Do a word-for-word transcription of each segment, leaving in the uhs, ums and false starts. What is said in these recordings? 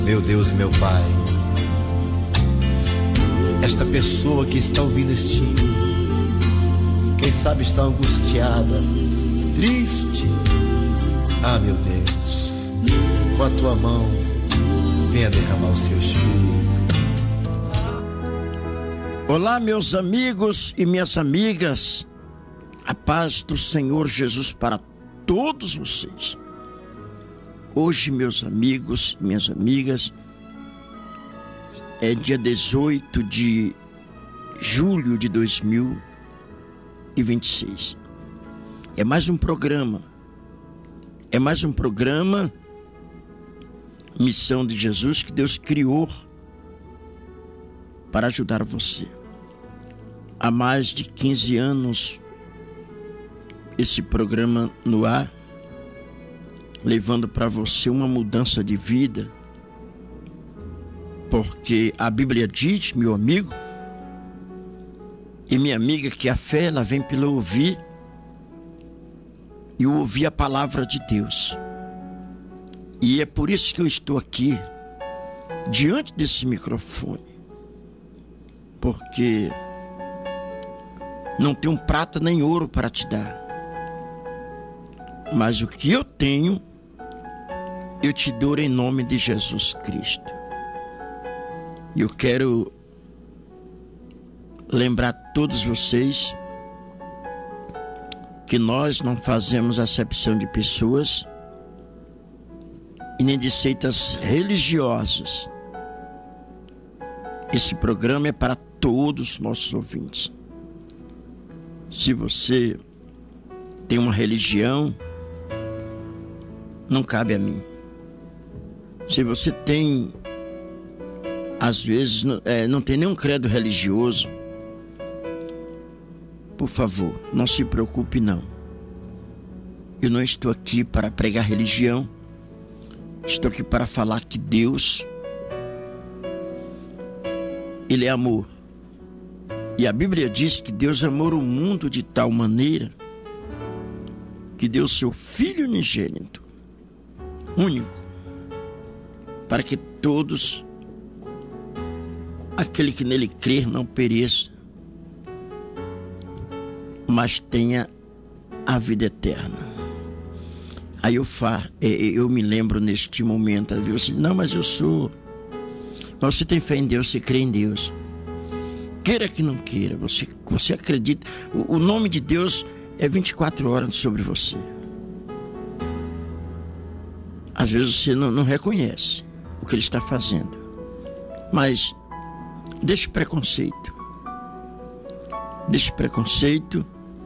Meu Deus e meu Pai, esta pessoa que está ouvindo este hino, quem sabe está angustiada, triste. Ah, meu Deus, com a tua mão, venha derramar o seu espírito. Olá, meus amigos e minhas amigas, a paz do Senhor Jesus para todos vocês. Hoje, meus amigos e minhas amigas, é dia dezoito de julho de dois mil e vinte e seis. É mais um programa, é mais um programa Missão de Jesus que Deus criou para ajudar você. Há mais de quinze anos esse programa no ar, levando para você uma mudança de vida, porque a Bíblia diz, meu amigo e minha amiga, que a fé ela vem pelo ouvir e ouvir a palavra de Deus. E é por isso que eu estou aqui diante desse microfone, porque não tenho prata nem ouro para te dar, mas o que eu tenho eu te dou em nome de Jesus Cristo. E eu quero lembrar a todos vocês que nós não fazemos acepção de pessoas e nem de seitas religiosas. Esse programa é para todos os nossos ouvintes. Se você tem uma religião, não cabe a mim. Se você tem, às vezes, é, não tem nenhum credo religioso, por favor, não se preocupe não. Eu não estou aqui para pregar religião, estou aqui para falar que Deus, Ele é amor. E a Bíblia diz que Deus amou o mundo de tal maneira que deu seu Filho unigênito, único, para que todos, aquele que nele crer, não pereça, mas tenha a vida eterna. Aí eu, fa, eu me lembro neste momento, viu? Você diz, não, mas eu sou... Mas você tem fé em Deus, você crê em Deus. Queira que não queira, você, você acredita. O, o nome de Deus é vinte e quatro horas sobre você. Às vezes você não, não reconhece o que Ele está fazendo, mas deixe preconceito. Deixe preconceito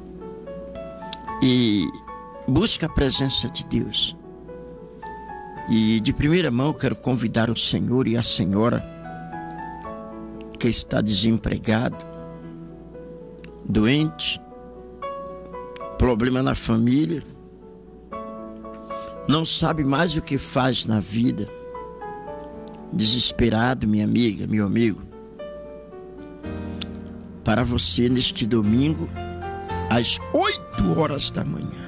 e busque a presença de Deus. E de primeira mão quero convidar o Senhor e a senhora que está desempregado, doente, problema na família, não sabe mais o que faz na vida, desesperado, minha amiga, meu amigo, para você neste domingo, às oito horas da manhã.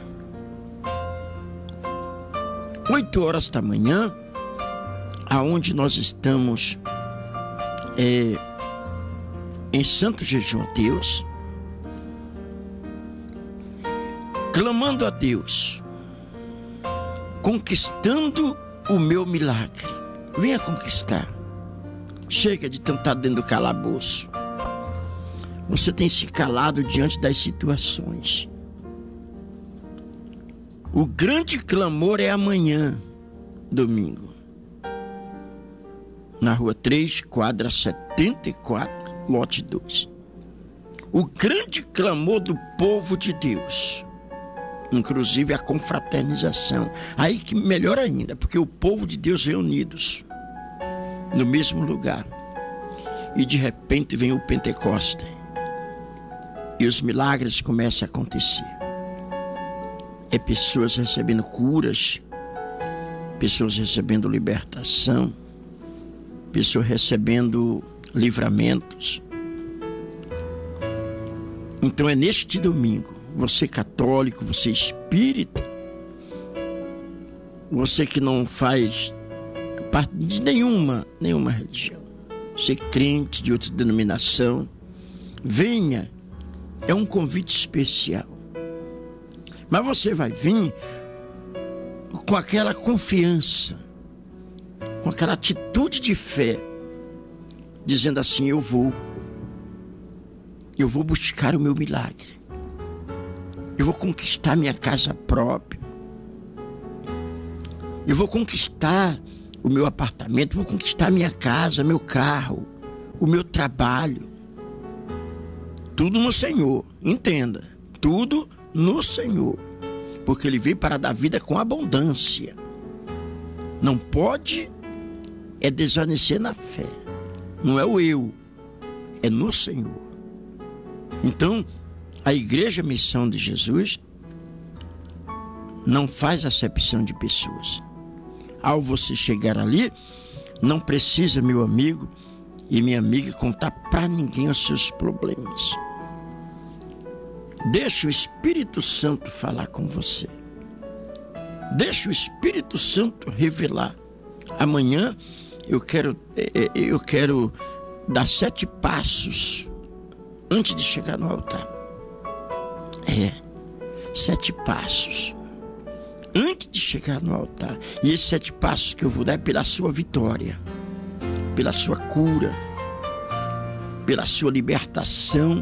oito horas da manhã, aonde nós estamos é, em Santo Jejum a Deus, clamando a Deus, conquistando o meu milagre. Venha conquistar. Chega de tentar dentro do calabouço. Você tem se calado diante das situações. O grande clamor é amanhã, domingo, na rua três, quadra setenta e quatro, lote dois. O grande clamor do povo de Deus, inclusive a confraternização. Aí que melhor ainda, porque o povo de Deus reunidos no mesmo lugar. E de repente vem o Pentecoste. E os milagres começam a acontecer. É pessoas recebendo curas, pessoas recebendo libertação, pessoas recebendo livramentos. Então é neste domingo, você católico, você espírita, você que não faz parte de nenhuma, nenhuma religião. Ser crente de outra denominação, venha, é um convite especial. Mas você vai vir com aquela confiança, com aquela atitude de fé, dizendo assim: eu vou, eu vou buscar o meu milagre, eu vou conquistar minha casa própria, eu vou conquistar o meu apartamento, vou conquistar minha casa, meu carro, o meu trabalho. Tudo no Senhor, entenda, tudo no Senhor, porque Ele veio para dar vida com abundância. Não pode é desvanecer na fé, não é o eu, é no Senhor. Então, a Igreja Missão de Jesus não faz acepção de pessoas. Ao você chegar ali, não precisa, meu amigo e minha amiga, contar para ninguém os seus problemas. Deixa o Espírito Santo falar com você. Deixa o Espírito Santo revelar. Amanhã eu quero, eu quero dar sete passos antes de chegar no altar. É, sete passos antes de chegar no altar. E esses sete passos que eu vou dar é pela sua vitória, pela sua cura, pela sua libertação.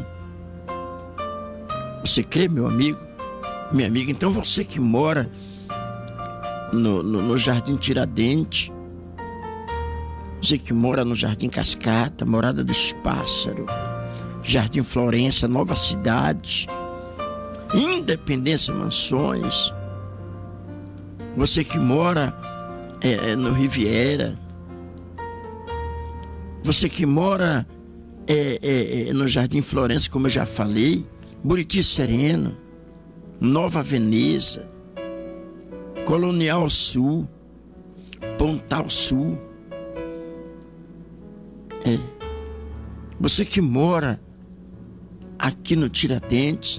Você crê, meu amigo, minha amiga? Então você que mora no, no, no Jardim Tiradentes, você que mora no Jardim Cascata, Morada dos Pássaros, Jardim Florença, Nova Cidade, Independência Mansões, você que mora é, no Riviera, você que mora é, é, é, no Jardim Florença, como eu já falei, Buriti Sereno, Nova Veneza, Colonial Sul, Pontal Sul. É. Você que mora aqui no Tiradentes,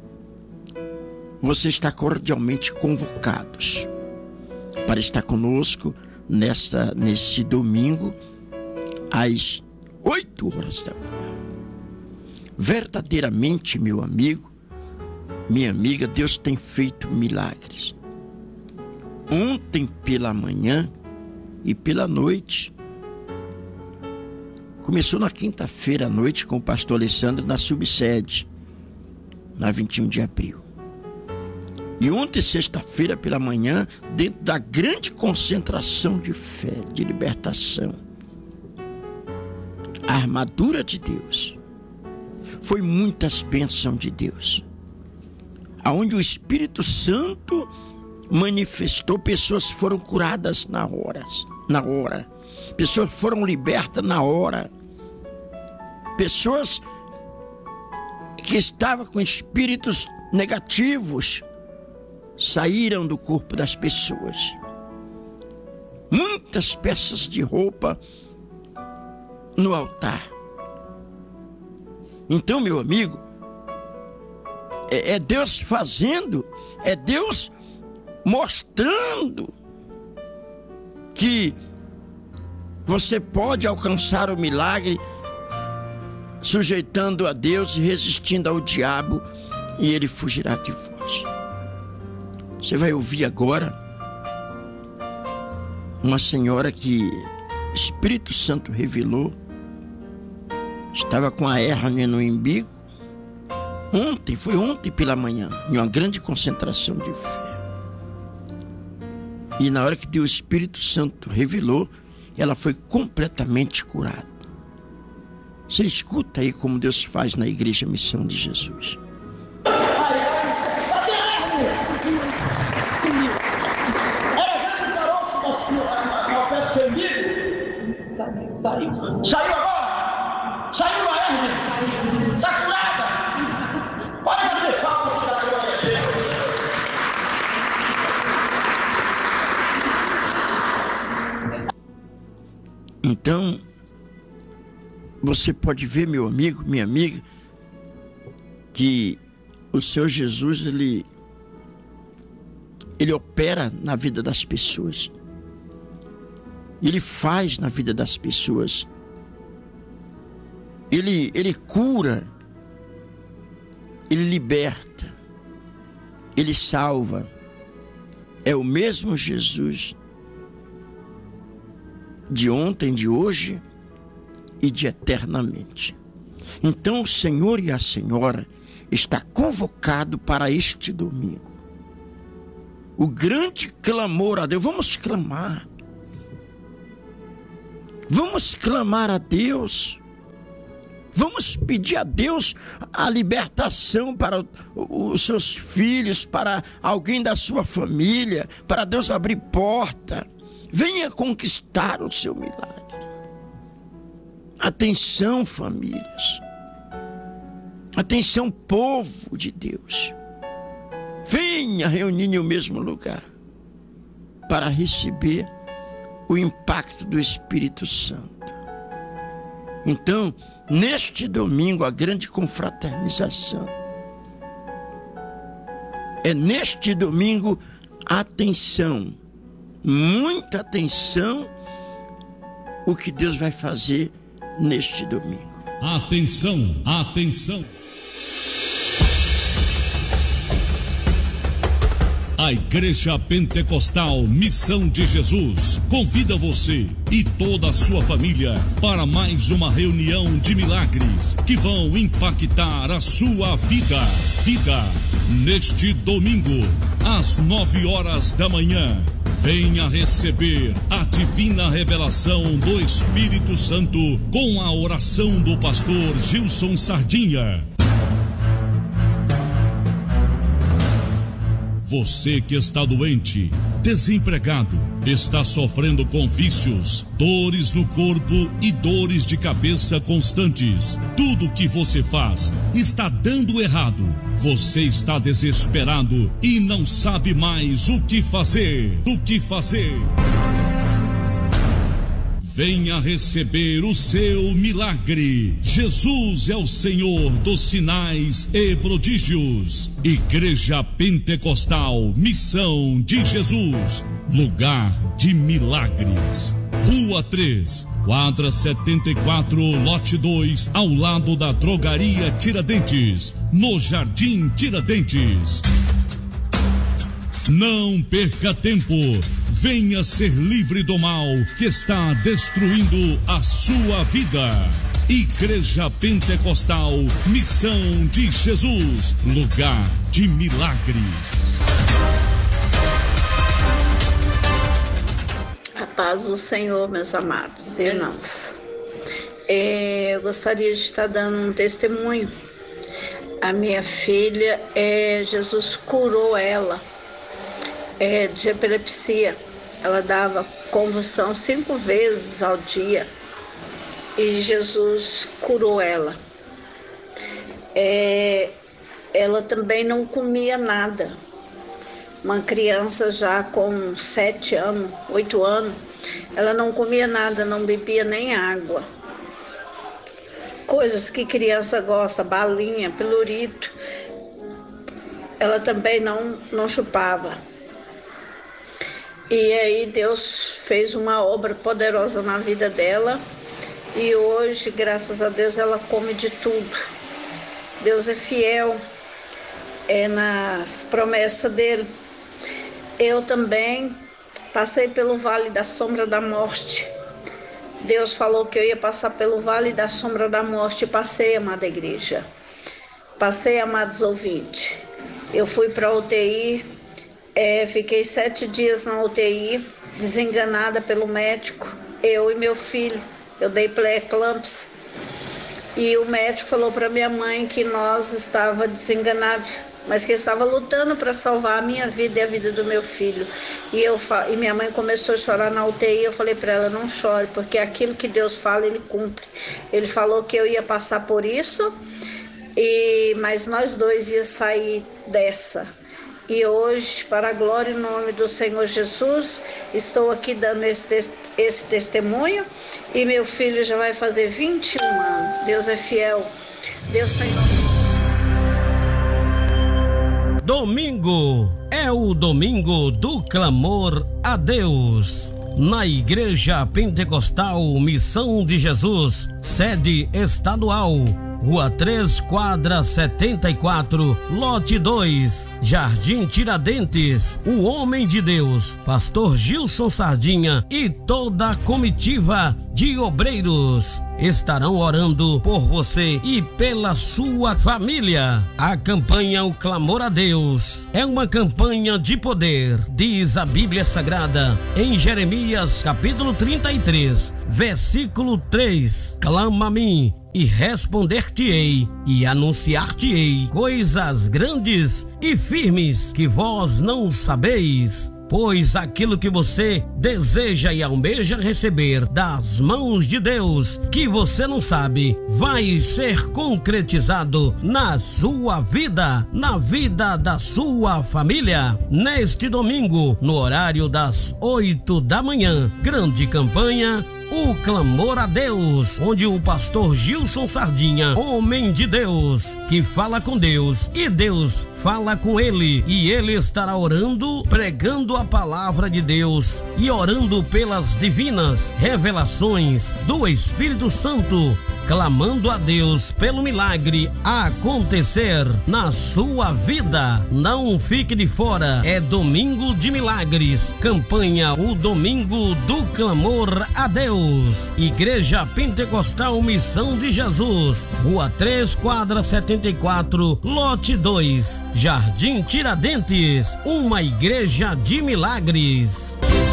você está cordialmente convocados para estar conosco nessa, nesse domingo às oito horas da manhã. Verdadeiramente, meu amigo, minha amiga, Deus tem feito milagres. Ontem pela manhã e pela noite, começou na quinta-feira à noite com o pastor Alessandro na subsede, na vinte e um de abril. E ontem, sexta-feira pela manhã, dentro da grande concentração de fé, de libertação, a armadura de Deus, foi muitas bênçãos de Deus, aonde o Espírito Santo manifestou, pessoas foram curadas na hora, na hora, pessoas foram libertas na hora, pessoas que estavam com espíritos negativos saíram do corpo das pessoas. Muitas peças de roupa no altar. Então, meu amigo, é, é Deus fazendo, é Deus mostrando que você pode alcançar o milagre sujeitando a Deus e resistindo ao diabo, e ele fugirá de vós. Você vai ouvir agora uma senhora que o Espírito Santo revelou, estava com a hérnia no umbigo. Ontem, foi ontem pela manhã, em uma grande concentração de fé. E na hora que Deus, o Espírito Santo revelou, ela foi completamente curada. Você escuta aí como Deus faz na Igreja Missão de Jesus. Saiu. Saiu agora? Saiu a hérnia? Está curada? Pode bater palmas para a glória de Deus. Então, você pode ver, meu amigo, minha amiga, que o Senhor Jesus, ele, ele opera na vida das pessoas. Ele faz na vida das pessoas. Ele, ele cura. Ele liberta. Ele salva. É o mesmo Jesus de ontem, de hoje e de eternamente. Então o Senhor e a Senhora está convocado para este domingo. O grande clamor a Deus. Vamos clamar. Vamos clamar a Deus. Vamos pedir a Deus a libertação para os seus filhos, para alguém da sua família, para Deus abrir porta. Venha conquistar o seu milagre. Atenção, famílias. Atenção, povo de Deus. Venha reunir em o mesmo lugar para receber o impacto do Espírito Santo. Então, neste domingo, a grande confraternização. É neste domingo, atenção, muita atenção, o que Deus vai fazer neste domingo. Atenção, atenção. A Igreja Pentecostal Missão de Jesus convida você e toda a sua família para mais uma reunião de milagres que vão impactar a sua vida. Vida, neste domingo, às nove horas da manhã. Venha receber a divina revelação do Espírito Santo com a oração do pastor Gilson Sardinha. Você que está doente, desempregado, está sofrendo com vícios, dores no corpo e dores de cabeça constantes. Tudo que você faz está dando errado. Você está desesperado e não sabe mais o que fazer. O que fazer? Venha receber o seu milagre. Jesus é o Senhor dos sinais e prodígios. Igreja Pentecostal Missão de Jesus, lugar de milagres. Rua três, quadra setenta e quatro, lote dois, ao lado da Drogaria Tiradentes, no Jardim Tiradentes. Não perca tempo. Venha ser livre do mal que está destruindo a sua vida. Igreja Pentecostal Missão de Jesus, lugar de milagres. A paz do Senhor, meus amados irmãos. É, eu gostaria de estar dando um testemunho. A minha filha, é, Jesus curou ela é, de epilepsia. Ela dava convulsão cinco vezes ao dia e Jesus curou ela. É, ela também não comia nada. Uma criança já com sete anos, oito anos, ela não comia nada, não bebia nem água. Coisas que criança gosta, balinha, pirulito, ela também não, não chupava. E aí Deus fez uma obra poderosa na vida dela e hoje, graças a Deus, ela come de tudo. Deus é fiel é nas promessas dele. Eu também passei pelo vale da sombra da morte. Deus falou que eu ia passar pelo vale da sombra da morte e passei, amada igreja. Passei, amados ouvintes. Eu fui para a U T I. É, fiquei sete dias na U T I, desenganada pelo médico, eu e meu filho. Eu dei pré-eclâmpsia. E o médico falou para minha mãe que nós estava desenganado, mas que estava lutando para salvar a minha vida e a vida do meu filho. E, eu, e minha mãe começou a chorar na U T I. Eu falei para ela, não chore, porque aquilo que Deus fala, Ele cumpre. Ele falou que eu ia passar por isso, e, mas nós dois ia sair dessa. E hoje, para a glória e nome do Senhor Jesus, estou aqui dando esse, esse testemunho e meu filho já vai fazer vinte e um anos. Deus é fiel. Deus tem nome. Domingo é o domingo do clamor a Deus. na Igreja Pentecostal Missão de Jesus, sede estadual, Rua três, quadra setenta e quatro, lote dois, Jardim Tiradentes. O homem de Deus, pastor Gilson Sardinha e toda a comitiva de obreiros estarão orando por você e pela sua família. A campanha O Clamor a Deus é uma campanha de poder, diz a Bíblia Sagrada em Jeremias capítulo trinta e três, versículo três: clama a mim e responder-te-ei e anunciar-te-ei coisas grandes e firmes que vós não sabeis. Pois aquilo que você deseja e almeja receber das mãos de Deus, que você não sabe, vai ser concretizado na sua vida, na vida da sua família. Neste domingo, no horário das oito da manhã, grande campanha O Clamor a Deus, onde o pastor Gilson Sardinha, homem de Deus, que fala com Deus e Deus fala com ele, e ele estará orando, pregando a palavra de Deus e orando pelas divinas revelações do Espírito Santo, clamando a Deus pelo milagre a acontecer na sua vida. Não fique de fora, é domingo de milagres, campanha O Domingo do Clamor a Deus. Igreja Pentecostal Missão de Jesus, Rua três, quadra setenta e quatro, lote dois, Jardim Tiradentes, uma igreja de milagres.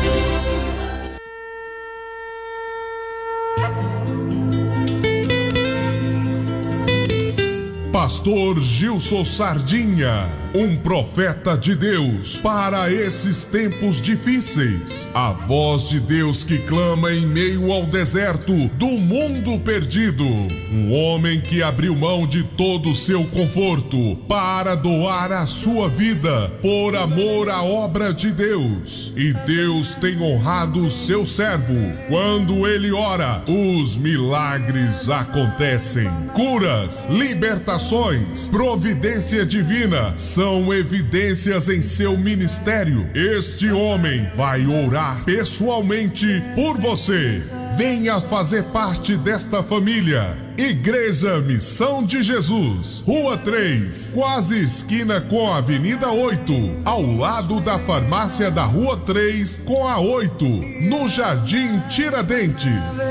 Pastor Gilson Sardinha, um profeta de Deus para esses tempos difíceis. A voz de Deus que clama em meio ao deserto do mundo perdido. Um homem que abriu mão de todo o seu conforto para doar a sua vida por amor à obra de Deus. E Deus tem honrado o seu servo. Quando ele ora, os milagres acontecem. Curas, libertações, providência divina são evidências em seu ministério. Este homem vai orar pessoalmente por você. Venha fazer parte desta família. Igreja Missão de Jesus, Rua três, quase esquina com a Avenida oito, ao lado da farmácia da Rua três com a oito, no Jardim Tiradentes.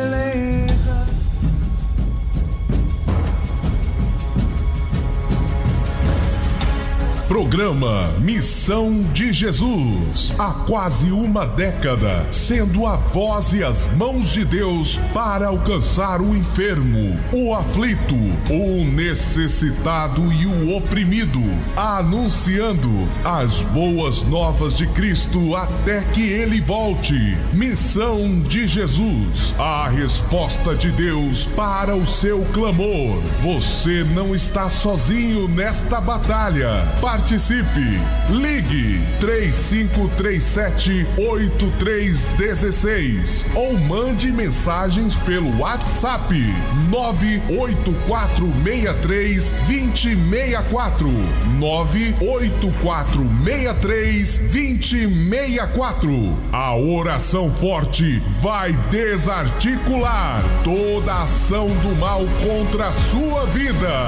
Programa Missão de Jesus, há quase uma década, sendo a voz e as mãos de Deus para alcançar o enfermo, o aflito, o necessitado e o oprimido, anunciando as boas novas de Cristo até que ele volte. Missão de Jesus, a resposta de Deus para o seu clamor. Você não está sozinho nesta batalha. Participe, ligue três cinco três sete, oito três um seis ou mande mensagens pelo WhatsApp nove oito quatro seis três, dois zero seis quatro, nove oito quatro seis três, dois zero seis quatro. A oração forte vai desarticular toda a ação do mal contra a sua vida.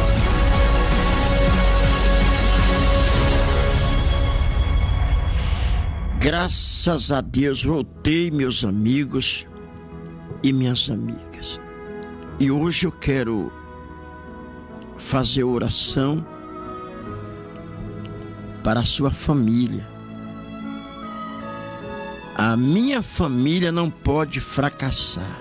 Graças a Deus voltei, meus amigos e minhas amigas. E hoje eu quero fazer oração para a sua família. A minha família não pode fracassar.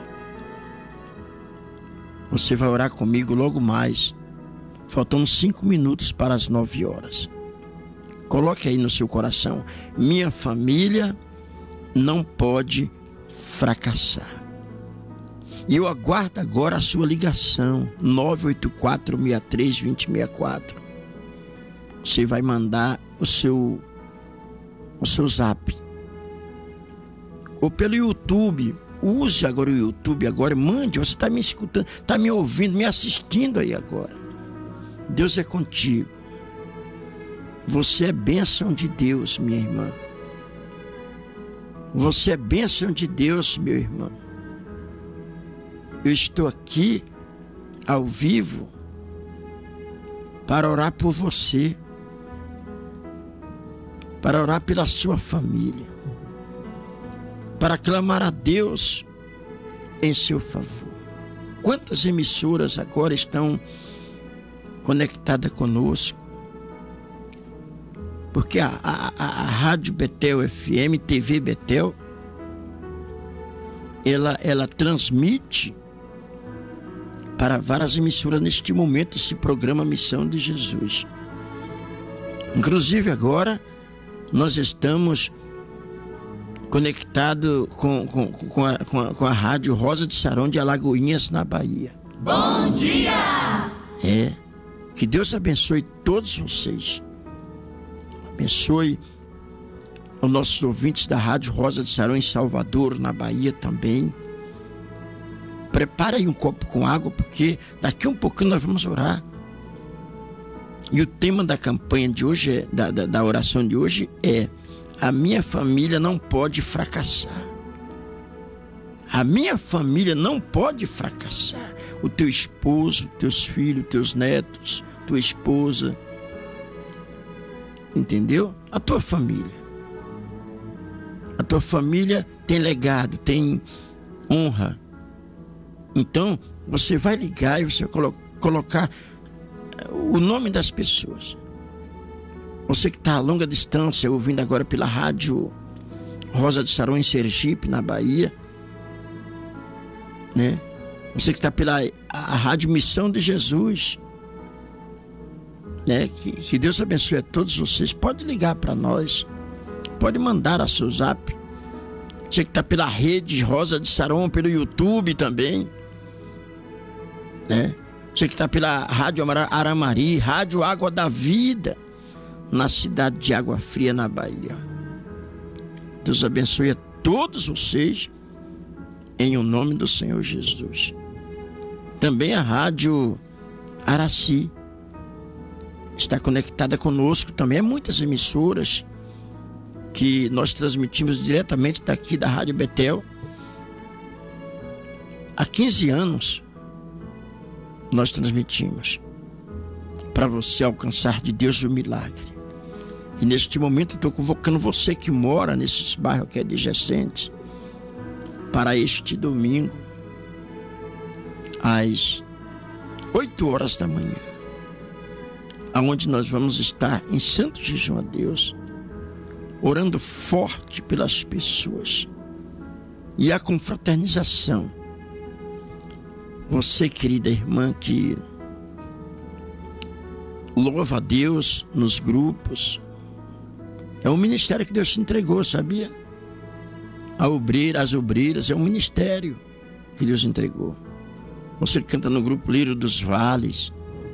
Você vai orar comigo logo mais, faltando cinco minutos para as nove horas. Coloque aí no seu coração: minha família não pode fracassar. E eu aguardo agora a sua ligação, nove oito quatro seis três, dois zero seis quatro. Você vai mandar o seu, o seu zap. Ou pelo YouTube. Use agora o YouTube, agora mande. Você está me escutando, está me ouvindo, me assistindo aí agora. Deus é contigo. Você é bênção de Deus, minha irmã. Você é bênção de Deus, meu irmão. Eu estou aqui, ao vivo, para orar por você, para orar pela sua família, para clamar a Deus em seu favor. Quantas emissoras agora estão conectadas conosco? Porque a, a, a Rádio Betel F M, T V Betel, ela, ela transmite para várias emissoras neste momento esse programa Missão de Jesus. Inclusive agora nós estamos conectados com, com, com, a, com, a, com a Rádio Rosa de Saron de Alagoinhas, na Bahia. Bom dia! É, que Deus abençoe todos vocês. Abençoe os nossos ouvintes da Rádio Rosa de Saron em Salvador, na Bahia também. Prepara aí um copo com água, porque daqui um pouquinho nós vamos orar. E o tema da campanha de hoje, é, da, da, da oração de hoje é: a minha família não pode fracassar. A minha família não pode fracassar. O teu esposo, teus filhos, teus netos, tua esposa. Entendeu? A tua família. A tua família tem legado, tem honra. Então, você vai ligar e você vai colo- colocar o nome das pessoas. Você que está a longa distância, ouvindo agora pela Rádio Rosa de Saron em Sergipe, na Bahia, né? Você que está pela a Rádio Missão de Jesus, né? Que, que Deus abençoe a todos vocês. Pode ligar para nós, pode mandar a seu zap. Você que está pela Rede Rosa de Saron, pelo YouTube também, né? Você que está pela Rádio Aramari, Rádio Água da Vida, na cidade de Água Fria, na Bahia. Deus abençoe a todos vocês, em o nome do Senhor Jesus. Também a Rádio Araci está conectada conosco também. É muitas emissoras que nós transmitimos diretamente daqui da Rádio Betel. Há quinze anos nós transmitimos para você alcançar de Deus o milagre. E neste momento eu estou convocando você que mora nesses bairros aqui adjacentes para este domingo às oito horas da manhã, aonde nós vamos estar em santo jejum a Deus, orando forte pelas pessoas e a confraternização. Você, querida irmã, que louva a Deus nos grupos, é um ministério que Deus te entregou, sabia? A obreira, as obreiras, é um ministério que Deus entregou. Você que canta no grupo Lírio dos Vales,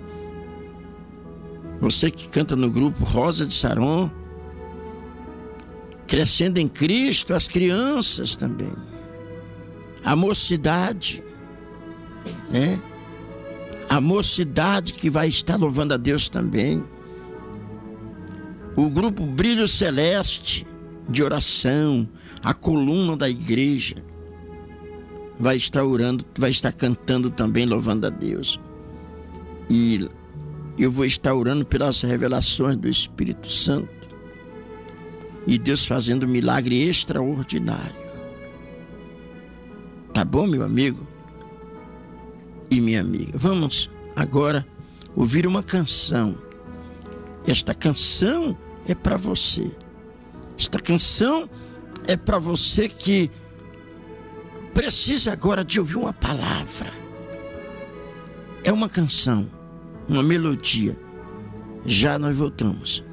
você que canta no grupo Rosa de Saron, crescendo em Cristo, as crianças também, a mocidade, né? A mocidade que vai estar louvando a Deus também. O grupo Brilho Celeste de oração, a coluna da igreja, vai estar orando, vai estar cantando também, louvando a Deus. E eu vou estar orando pelas revelações do Espírito Santo. E Deus fazendo um milagre extraordinário. Tá bom, meu amigo e minha amiga? Vamos agora ouvir uma canção. Esta canção é para você. Esta canção é para você que precisa agora de ouvir uma palavra. É uma canção, uma melodia. Já nós voltamos.